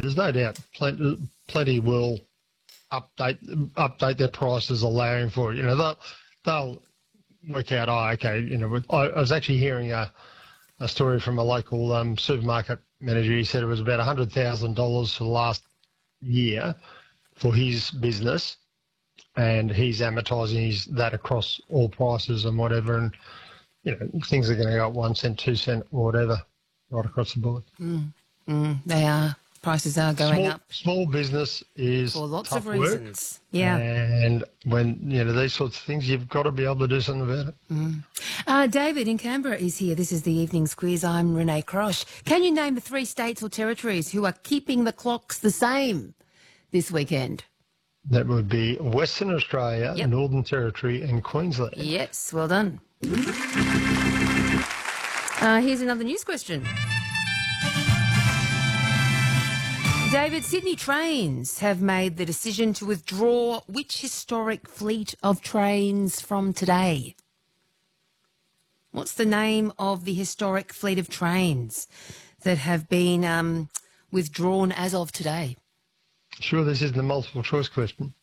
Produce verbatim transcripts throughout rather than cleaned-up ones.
there's no doubt plenty, plenty will update update their prices, allowing for it. You know, they'll, they'll work out, oh, okay, you know, I, I was actually hearing a, a story from a local um, supermarket manager. He said it was about one hundred thousand dollars for the last year for his business, and he's amortising his, that across all prices and whatever, and, you know, things are going to go up one cent, two cent, or whatever, right across the board. Mm, mm, they are. Prices are going small, up. Small business is for lots tough of reasons. Work, yeah. And when, you know, these sorts of things, you've got to be able to do something about it. Mm. Uh, David in Canberra is here. This is the evening's quiz. I'm Renee Crosh. Can you name the three states or territories who are keeping the clocks the same this weekend? That would be Western Australia, yep. Northern Territory and Queensland. Yes, well done. Uh, here's another news question. David, Sydney Trains have made the decision to withdraw which historic fleet of trains from today? What's the name of the historic fleet of trains that have been um, withdrawn as of today? Sure, this isn't a multiple choice question.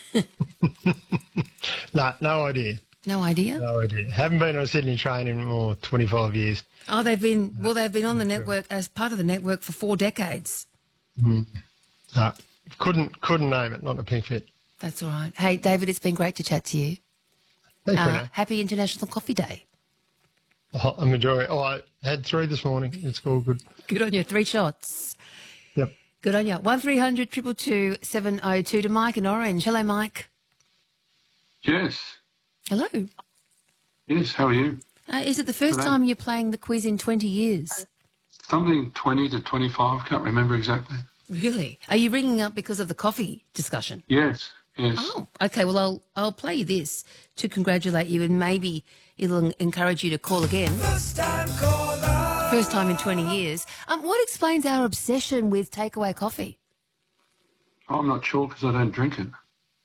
no, no idea. No idea? No idea. Haven't been on a Sydney train in more twenty-five years. Oh, they've been, well, they've been on the network as part of the network for four decades. Mm. No, couldn't couldn't name it, not a pink fit. That's all right. Hey, David, it's been great to chat to you. Thanks, uh, Happy International Coffee Day. Oh, I'm enjoying it. Oh, I had three this morning. It's all good. Good on you. Three shots. Yep. Good on you. one three hundred two two two seven oh two to Mike in Orange. Hello, Mike. Yes. Hello. Yes, how are you? Uh, is it the first Hello. time you're playing the quiz in twenty years? Something twenty to twenty-five, can't remember exactly. Really? Are you ringing up because of the coffee discussion? Yes, yes. Oh, okay. Well, I'll I'll play you this to congratulate you, and maybe it'll encourage you to call again. First time caller. First time in twenty years. Um, what explains our obsession with takeaway coffee? I'm not sure because I don't drink it.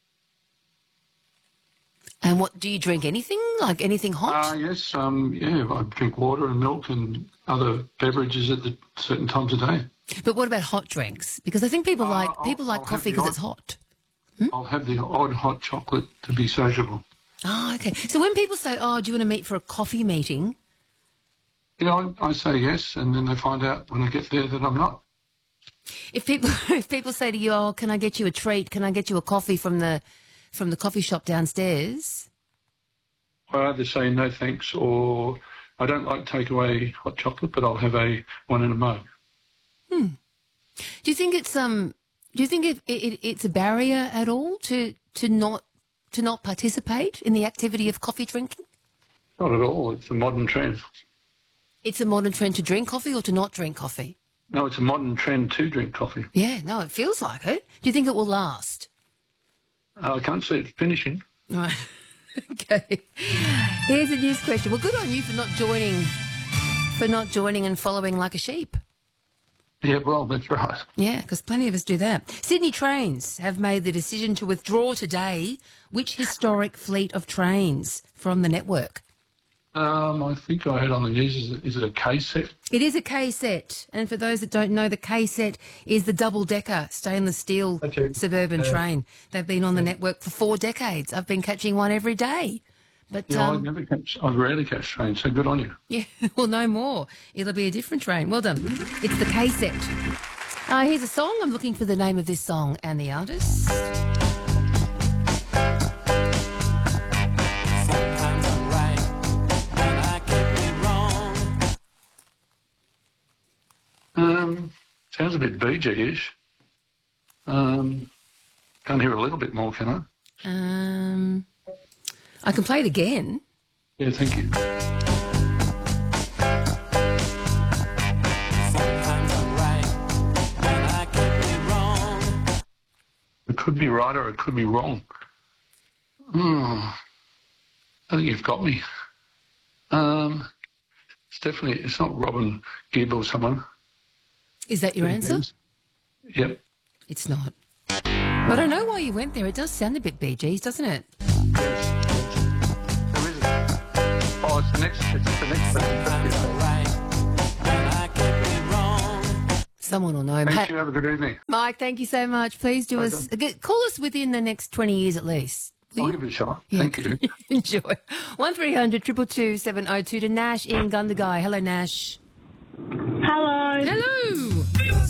And what, do you drink anything, like anything hot? Ah, uh, yes, um, yeah, I drink water and milk and other beverages at the certain times of day. But what about hot drinks? Because I think people Uh, like I'll- people like I'll coffee have because the it's hot. I'll have the odd hot chocolate to be sociable. Oh, okay. So when people say, oh, do you want to meet for a coffee meeting? You know, I, I say yes, and then they find out when I get there that I'm not. If people if people say to you, oh, can I get you a treat? Can I get you a coffee from the from the coffee shop downstairs? I either say no thanks, or I don't like takeaway hot chocolate, but I'll have a one in a mug. Hmm. Do you think it's um? Do you think it, it, it's a barrier at all to to not to not participate in the activity of coffee drinking? Not at all. It's a modern trend. It's a modern trend to drink coffee or to not drink coffee? No, it's a modern trend to drink coffee. Yeah, no, it feels like it. Do you think it will last? Uh, I can't see it finishing. Right. Okay. Here's a news question. Well, good on you for not joining, for not joining and following like a sheep. Yeah, well, that's right. Yeah, because plenty of us do that. Sydney Trains have made the decision to withdraw today which historic fleet of trains from the network? Um, I think I heard on the news, is it, is it a K set? It is a K-set. And for those that don't know, the K-set is the double-decker stainless steel Okay. suburban Yeah. train. They've been on the network for four decades. I've been catching one every day. But Yeah, I um, never catch, I rarely catch trains, so good on you. yeah, well, no more. It'll be a different train. Well done. It's the K-set. Uh, here's a song. I'm looking for the name of this song and the artist. Sometimes I'm right, and I can be wrong. Um, sounds a bit Bee Gee-ish. Um, can't hear a little bit more, can I? Um, I can play it again. Yeah, thank you. Sometimes I'm right, and I can be wrong. It could be right or it could be wrong. Hmm. I think you've got me. Um, it's definitely, it's not Robin Gibb or someone. Is that your answer? Yep. It's not. I don't know why you went there. It does sound a bit Bee Gees, doesn't it? Yes. There is it. Oh, it's the next, it's the next person. Sometimes I'm right, and I can be wrong. Someone will know. Thank Hey, you. Have a good evening. Mike, thank you so much. Please do us get- call us within the next twenty years at least. Will I'll you? give it a shot. Yeah. Thank you. Enjoy. One three hundred two two two seven oh two to Nash in Gundagai. Hello, Nash. Hello. Hello.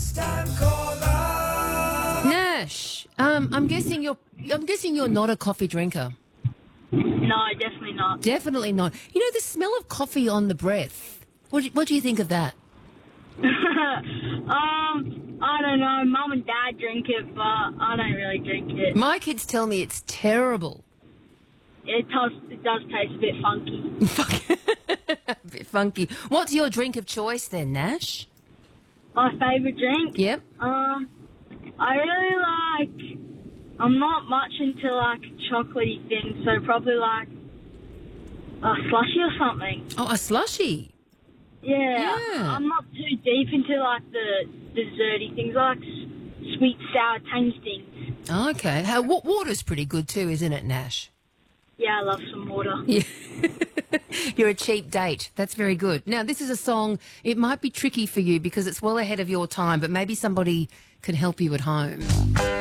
Nash. Um, I'm guessing you're. I'm guessing you're not a coffee drinker. No, definitely not. Definitely not. You know the smell of coffee on the breath. What do, what do you think of that? um, I don't know. Mum and Dad drink it, but I don't really drink it. My kids tell me it's terrible. It does. It does taste a bit funky. A bit funky. What's your drink of choice then, Nash? My favourite drink. Yep. Um, I really like. I'm not much into like chocolatey things, so probably like a slushy or something. Oh, a slushy. Yeah. Yeah. I'm not too deep into like the desserty things, I like s- sweet, sour, tangy things. Okay. How, wa- water's pretty good too, isn't it, Nash? Yeah, I love some water. Yeah. You're a cheap date. That's very good. Now, this is a song, it might be tricky for you because it's well ahead of your time, but maybe somebody can help you at home.